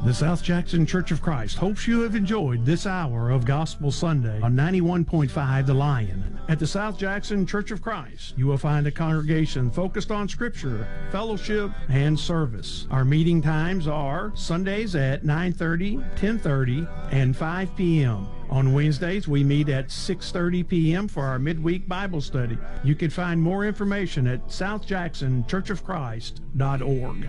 The South Jackson Church of Christ hopes you have enjoyed this hour of Gospel Sunday on 91.5 The Lion. At the South Jackson Church of Christ, you will find a congregation focused on Scripture, fellowship, and service. Our meeting times are Sundays at 9:30, 10:30, and 5 p.m. On Wednesdays, we meet at 6:30 p.m. for our midweek Bible study. You can find more information at southjacksonchurchofchrist.org.